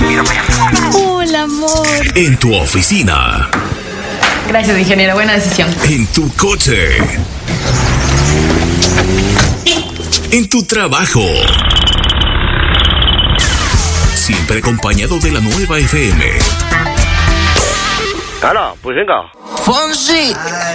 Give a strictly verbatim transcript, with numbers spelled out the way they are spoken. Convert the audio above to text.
Hola, amor. En tu oficina. Gracias, ingeniero. Buena decisión. En tu coche. En tu trabajo. Siempre acompañado de la nueva F M. Ana, pues venga. Fonsi.